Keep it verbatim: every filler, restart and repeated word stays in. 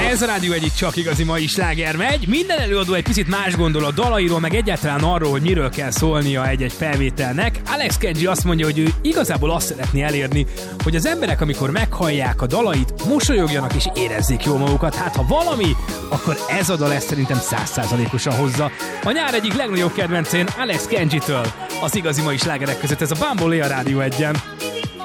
Ez a Rádió egyik csak igazi mai sláger megy. Minden előadó egy picit más gondol a dalairól, meg egyáltalán arról, hogy miről kell szólnia egy-egy felvételnek. Alex Kenji azt mondja, hogy ő igazából azt szeretné elérni, hogy az emberek, amikor meghallják a dalait, mosolyogjanak és érezzék jól magukat. Hát ha valami, akkor ez a dal ezt szerintem száz százalékosan hozza. A nyár egyik legnagyobb kedvencén Alex Kenjitől az igazi mai slágerek között. Ez a Bambolé a Rádió egyen.